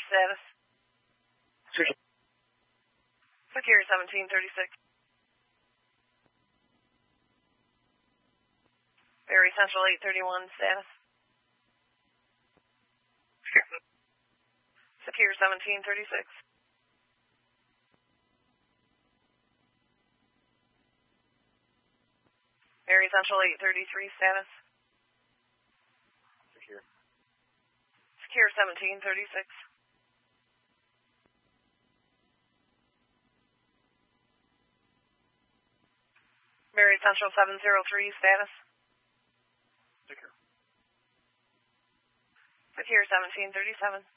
status. Secure. Secure 1736. Barry Central 831 status. Secure 1736. Barry Central 833 status. Secure. Secure 1736. Barry Central 703 status. Secure. Secure 1737.